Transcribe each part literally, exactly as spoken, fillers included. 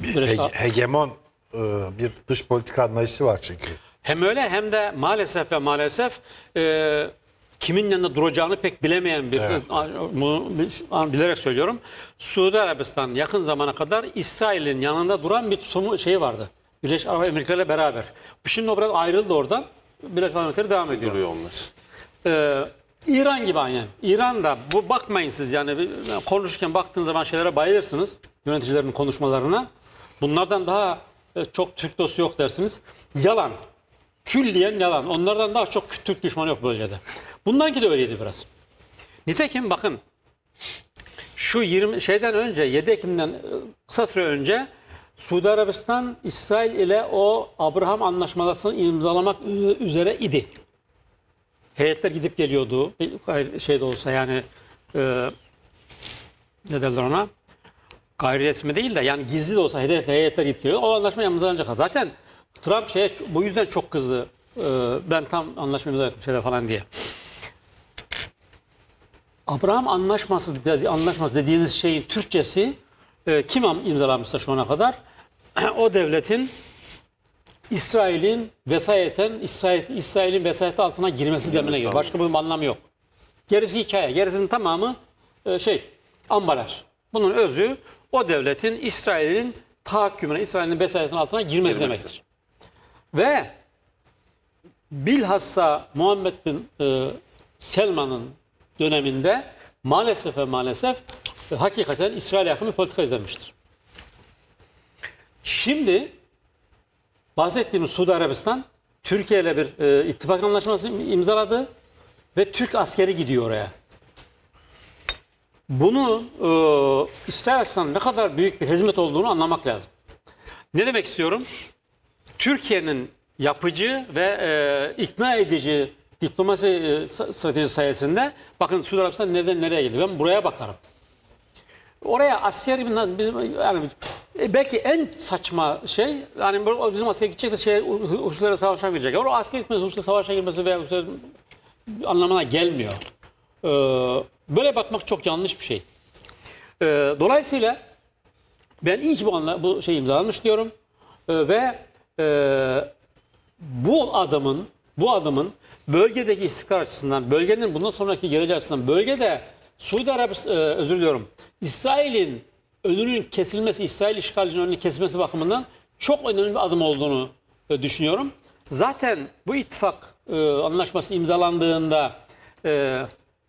He hegemon e, bir dış politika anlayışı var çünkü. Hem öyle hem de maalesef ve maalesef e, kimin yanında duracağını pek bilemeyen bir, Evet. bunu bilerek söylüyorum. Suudi Arabistan yakın zamana kadar İsrail'in yanında duran bir tutumu şeyi vardı. Birleşik Arap Emirlikleri'yle beraber. Şimdi o biraz ayrıldı oradan. Birleşik Arap Emirlikleri devam ediyor. Duruyor onlar. Ee, İran gibi aynen. İran'da bu bakmayın siz yani konuşurken baktığınız zaman şeylere bayılırsınız. Yöneticilerin konuşmalarına. Bunlardan daha e, çok Türk dostu yok dersiniz. Yalan. Külliyen yalan. Onlardan daha çok Türk düşmanı yok bölgede. Bunlarınki de öyleydi biraz. Nitekim bakın şu yirmi şeyden önce yedi Ekim'den e, kısa süre önce Suudi Arabistan İsrail ile o Abraham Anlaşması'nı imzalamak üzere idi. Heyetler gidip geliyordu. Şey de olsa yani e, ne derler ona? Gayri resmi değil de yani gizli de olsa heyetler gidip geliyor. O anlaşma imzalanacak. Zaten Trump şeye bu yüzden çok kızdı. E, ben tam anlaşma imzaladım şeyler falan diye. Abraham Anlaşması, dedi, anlaşması dediğiniz şeyin Türkçesi e, kim imzalamışsa şu ana kadar o devletin İsrail'in vesayeten İsrail İsrail'in vesayeti altına girmesi demine geliyor. Başka bir anlamı yok. Gerisi hikaye. Gerisinin tamamı e, şey ambalaj. Bunun özü o devletin İsrail'in tahakkümüne, İsrail'in vesayetinin altına girmesi, girmesi demektir. Ve bilhassa Muhammed bin e, Selman'ın döneminde maalesef ve maalesef e, hakikaten İsrail yakın bir politika izlenmiştir. Şimdi bahsettiğimiz Suudi Arabistan Türkiye ile bir e, ittifak anlaşması imzaladı ve Türk askeri gidiyor oraya. Bunu e, İsrail açısından ne kadar büyük bir hizmet olduğunu anlamak lazım. Ne demek istiyorum? Türkiye'nin yapıcı ve e, ikna edici diplomasi e, stratejisi sayesinde bakın Suudi Arabistan nereden nereye gidiyor? Ben buraya bakarım. Oraya askeri bizim yani belki en saçma şey yani bizim askere gidecek de şey Husilerle savaşa girecek. O asker gitmesi Husilerle savaşa girmesi veya Husiler anlamına gelmiyor. Ee, böyle bakmak çok yanlış bir şey. Ee, dolayısıyla ben iyi ki bu, anla, bu şey imzalanmış diyorum. Ee, ve e, bu adamın bu adamın bölgedeki istikrar açısından, bölgenin bundan sonraki geleceği açısından, bölgede Suudi Arabistan, e, özür diliyorum, İsrail'in önünün kesilmesi, İsrail işgalicinin önünün kesilmesi bakımından çok önemli bir adım olduğunu e, düşünüyorum. Zaten bu ittifak e, anlaşması imzalandığında e,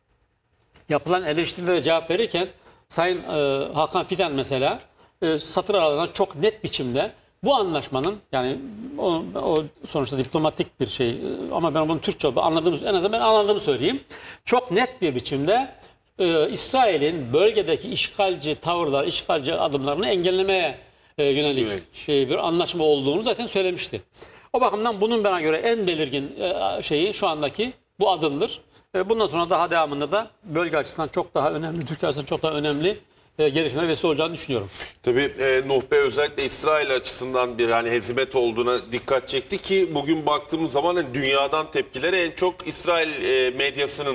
yapılan eleştirilere cevap verirken Sayın e, Hakan Fidan mesela e, satır aralarından çok net biçimde bu anlaşmanın yani o, o sonuçta diplomatik bir şey ama ben bunu Türkçe anladığımı en azından ben anladığımı söyleyeyim. Çok net bir biçimde e, İsrail'in bölgedeki işgalci tavırlar, işgalci adımlarını engellemeye e, yönelik evet. şey, bir anlaşma olduğunu zaten söylemişti. O bakımdan bunun bana göre en belirgin e, şeyi şu andaki bu adımdır. E, bundan sonra daha devamında da bölge açısından çok daha önemli, Türkiye açısından çok daha önemli e, gelişmeler vesile olacağını düşünüyorum. Tabii e, Nuh Bey özellikle İsrail açısından bir hani hezimet olduğuna dikkat çekti ki bugün baktığımız zaman hani dünyadan tepkileri en çok İsrail e, medyasının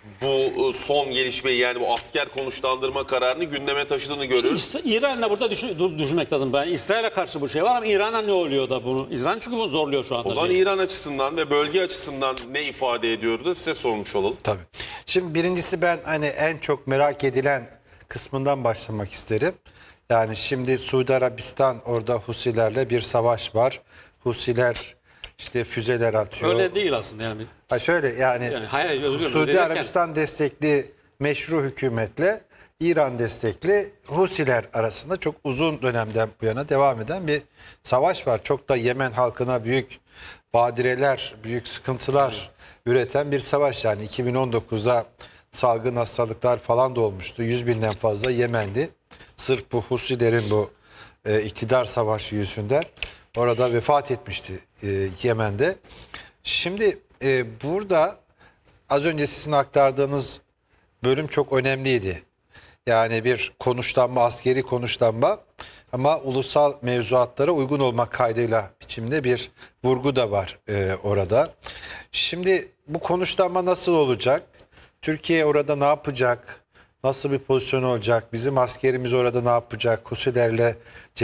bu son gelişmeyi yani bu asker konuşlandırma kararını gündeme taşıdığını görüyoruz. İşte İran'la burada düşün, düşünmek lazım. Ben İsrail'e karşı bu şey var ama İran'a ne oluyor da bunu? İran çünkü bunu zorluyor şu anda. O zaman şey. İran açısından ve bölge açısından ne ifade ediyor da size sormuş olalım. Tabii. Şimdi birincisi ben hani en çok merak edilen kısmından başlamak isterim. Yani şimdi Suudi Arabistan orada Husilerle bir savaş var. Husiler işte füzeler atıyor. Öyle değil aslında yani. Ha şöyle yani, yani hayır, özür Suudi derken... Arabistan destekli meşru hükümetle İran destekli Husiler arasında çok uzun dönemden bu yana devam eden bir savaş var. Çok da Yemen halkına büyük badireler, büyük sıkıntılar evet. üreten bir savaş. Yani iki bin on dokuzda salgın hastalıklar falan da olmuştu. yüz binden fazla Yemenli. Sırf bu Husilerin bu e, iktidar savaşı yüzünden orada vefat etmişti e, Yemen'de. Şimdi e, burada az önce sizin aktardığınız bölüm çok önemliydi. Yani bir konuşlanma, askeri konuşlanma ama ulusal mevzuatlara uygun olmak kaydıyla biçimde bir vurgu da var e, orada. Şimdi bu konuşlanma nasıl olacak? Türkiye orada ne yapacak? Nasıl bir pozisyon olacak? Bizim askerimiz orada ne yapacak? Husilerle